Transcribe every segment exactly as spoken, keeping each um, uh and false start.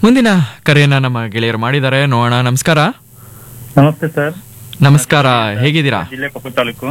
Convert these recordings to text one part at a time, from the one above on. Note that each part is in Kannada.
ಮುಂದಿನ ಕರೆಯನ್ನ ನಮ್ಮ ಗೆಳೆಯರು ಮಾಡಿದ್ದಾರೆ, ನೋಡೋಣ. ನಮಸ್ಕಾರ. ನಮಸ್ತೆ ಸರ್. ನಮಸ್ಕಾರ, ಹೇಗಿದ್ದೀರಾ? ಜಿಲ್ಲೆ ಕೊಪ್ಪಳ ತಾಲೂಕು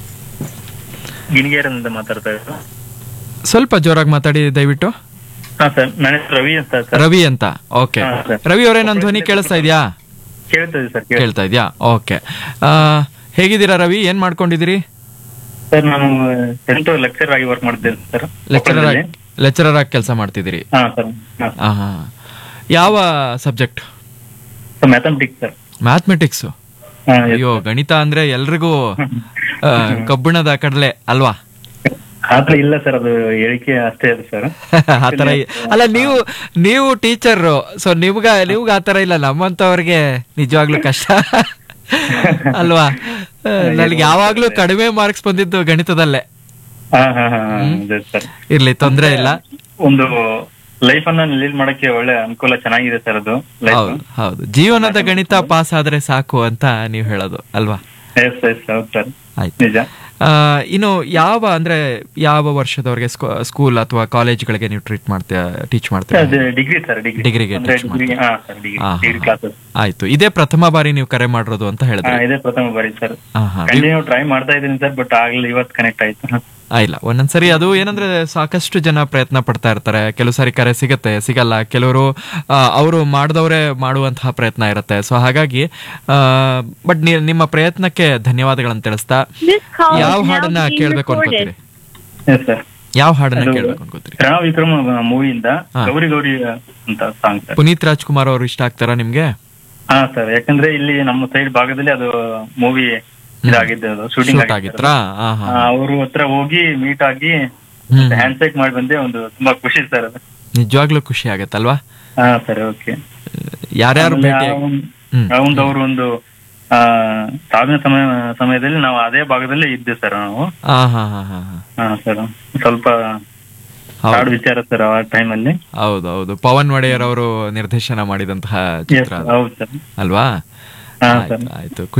ಗಿಣಿಗೇರಿನಿಂದ ಮಾತಾಡ್ತಾ ಇದ್ರು. ಸ್ವಲ್ಪ ಜೋರಾಗಿ ಮಾತಾಡಿ ದಯವಿಟ್ಟು. ಹಾ ಸರ್, ನನ್ನ ಹೆಸರು ರವಿ ಅಂತ ಸರ್. ರವಿ ಅಂತ. ಓಕೆ ಹಾ, ಸರ್. ರವಿ ಅವರೇ, ನನ್ನ ಧ್ವನಿ ಕೇಳಿಸ್ತಾ ಇದೆಯಾ? ಕೇಳ್ತದೆ ಸರ್. ಕೇಳ್ತದೆ. ಕೇಳ್ತಾ ಇದೆಯಾ? ಓಕೆ. ಹೇಗಿದ್ದೀರಾ ರವಿ? ಏನ್ ಮಾಡ್ಕೊಂಡಿದ್ದೀರಿ? ಸರ್ ನಾನು ಟೆಂತ್ ಲೆಕ್ಚರ್ ಆಗಿ ವರ್ಕ್ ಮಾಡ್ತಿದ್ದೇನೆ ಸರ್. ಲೆಕ್ಚರರ್ ಆಗಿ ಲೆಕ್ಚರರ್ ಆಗಿ ಕೆಲಸ ಮಾಡ್ತಿದ್ದೀರಿ? ಹಾ ಸರ್. ಹಾ. ಹಾ. ಯಾವ ಸಬ್ಜೆಕ್ಟ್? Mathematics sir. ಮ್ಯಾಥಮೆಟಿಕ್ಸ್. ಹಾ, yes, ಅಯ್ಯೋ, sir. ಗಣಿತ ಅಂದ್ರೆ ಎಲ್ರಿಗೂ ಆ, ಕಬ್ಬಿಣದ ಕಡಲೆ ಅಲ್ವಾ? ಆತರ ಇಲ್ಲ ಸರ್, ಅದು ಹೇಳಿಕೆ ಅಷ್ಟೇ ಇದೆ ಸರ್. ಆತರ ಇ- ಅಲ್ಲ, ನೀವು ನೀವು ಟೀಚರ್, ಸೊ ನಿಮ್ಗ ನಿಮ್ಗ ಆತರ ಇಲ್ಲ. ನಮ್ಮಂತವ್ರಿಗೆ ನಿಜವಾಗ್ಲೂ ಕಷ್ಟ ಅಲ್ವಾ? ನನಗೆ ಯಾವಾಗ್ಲೂ ಕಡಿಮೆ ಮಾರ್ಕ್ಸ್ ಬಂದಿದ್ದು ಗಣಿತದಲ್ಲೇ. ಹಾ ಹಾ ಹಾ ಇದೆ ಸರ್. ಇರ್ಲಿ, ತೊಂದ್ರೆ ಇಲ್ಲ. ಒಂದು ಲೈಫ್ ಅನ್ನ ಲೀಡ್ ಮಾಡಕ್ಕೆ ಒಳ್ಳೆ ಅನುಕೂಲ ಚೆನ್ನಾಗಿದೆ ಸರ್ ಅದು ಲೈಫ್. ಹೌದು ಹೌದು, ಜೀವನದ ಗಣಿತ ಪಾಸ್ ಆದ್ರೆ ಸಾಕು ಅಂತ ನೀವು ಹೇಳೋದು ಅಲ್ವಾ? ಎಸ್ ಎಸ್ ಹೌದು ಸರ್, ಆಯ್ತು. ನಿಜ. ಆ, ಇನ್ನು ಯಾವ ಅಂದ್ರೆ ಯಾವ ವರ್ಷದವರೆಗೆ ಸ್ಕೂಲ್ ಅಥವಾ ಕಾಲೇಜ್ಗಳಿಗೆ ನೀವು ಟ್ರೀಟ್ ಮಾಡ್ತೀರಾ, ಟೀಚ್ ಮಾಡ್ತೀರಾ? Degree sir. ಡಿಗ್ರಿ ಡಿಗ್ರಿಗೆ teach ಡಿಗ್ರಿ ಹಾ ಸರ್. ಡಿಗ್ರಿ ಹಾ, ಡಿಗ್ರಿ ಹಾ. ಕ್ಲಾಸಸ್. ಆಯ್ತು. ಇದೇ ಪ್ರಥಮ ಬಾರಿ ನೀವು ಕರೆ ಮಾಡಿರೋದು ಅಂತ ಹೇಳಿದ್ರೆ? ಇದೇ ಪ್ರಥಮ ಬಾರಿ ಸರ್. ಹಾ ಹಾ ಕಂಟಿನ್ಯೂ ಟ್ರೈ ಮಾಡ್ತಾ ಇದ್ದೀನಿ ಸರ್, ಬಟ್ ಆಗ್ಲಿ ಇವತ್ತು ಕನೆಕ್ಟ್ ಆಯ್ತು. ಆ, ಇಲ್ಲ, ಒಂದೊಂದ್ಸರಿ ಅದು ಏನಂದ್ರೆ ಸಾಕಷ್ಟು ಜನ ಪ್ರಯತ್ನ ಪಡ್ತಾ ಇರ್ತಾರೆ. ಕೆಲವು ಸಾರಿ ಕರೆ ಸಿಗತ್ತೆ, ಸಿಗಲ್ಲ. ಕೆಲವರು ಅವರು ಮಾಡಿದವರೇ ಮಾಡುವಂತಹ ಪ್ರಯತ್ನ ಇರುತ್ತೆ. ಸೊ ಹಾಗಾಗಿ ಬಟ್ ನಿಮ್ಮ ಪ್ರಯತ್ನಕ್ಕೆ ಧನ್ಯವಾದಗಳನ್ನ ತಿಳಿಸ್ತಾ, ಯಾವ ಹಾಡನ್ನ ಕೇಳ್ಬೇಕು ಅನ್ಕೋತೀರಿ? Yes sir. ಯಾವ ಹಾಡನ್ನ ಅದು ಕೇಳ್ಬೇಕು ಅನ್ಕೋತೀರಿ? ಪ್ರಣವ್ ವಿಕ್ರಮ್ ಮೂವಿಯಿಂದ ಹಾ. ಗೌರಿ ಗೌರಿ ಅಂತ ಸಾಂಗ್ ಸರ್. ಪುನೀತ್ ರಾಜ್ಕುಮಾರ್ ಅವರು ಇಷ್ಟ ಆಗ್ತಾರಾ ನಿಮ್ಗೆ? ಹಾ ಸರ್, ಯಾಕಂದ್ರೆ ಇಲ್ಲಿ ನಮ್ಮ ಸೈಡ್ ಭಾಗದಲ್ಲಿ ಅದು ಮೂವಿ ಇದಾಗಿದ್ದು, ಅದು ಶೂಟಿಂಗ್ ಶೂಟ್ ಆಗಿತ್ರಾ? ಹಾ ಹಾ. ಅವ್ರ ಹತ್ರ ಹೋಗಿ ಮೀಟ್ ಆಗಿ ಹ್ಮ್. ಹ್ಯಾಂಡ್ ಶೇಕ್ ಮಾಡಿ ಬಂದೆ. ಒಂದು ತುಂಬಾ ಖುಷಿ ಸರ್ ಅದು. ನಿಜವಾಗ್ಲೂ ಖುಷಿ ಆಗತ್ತಲ್ವಾ? ಹಾ ಸರ್. ಓಕೆ. ಯಾರ್ಯಾರು ಭೇಟಿ? ಹ್ಮ್. ಒಂದು ಅವರು ಒಂದು ಆ ಸಾಧನೆ ಸಮಯ ಸಮಯದಲ್ಲಿ ನಾವು ಅದೇ ಭಾಗದಲ್ಲಿ ಇದ್ದೆ ಸರ್ ನಾವು. ಹಾ ಹಾ ಹಾ ಹಾ ಹಾ. ಹಾ ಸರ್, ಸ್ವಲ್ಪ ಹೌದು. ಹಾಡು ವಿಚಾರ ಸರ್ ಆ ಟೈಮ್ ಅಲ್ಲಿ. ಹೌದು ಹೌದು, ಪವನ್ ಒಡೆಯರ್ ಅವರು ನಿರ್ದೇಶನ ಮಾಡಿದಂತಹ ಚಿತ್ರ ಅದು. ಹೌದು ಸರ್. ಅಲ್ವಾ? ಹಾ ಆಯ್ತು ಸರ್. ಆಯ್ತು.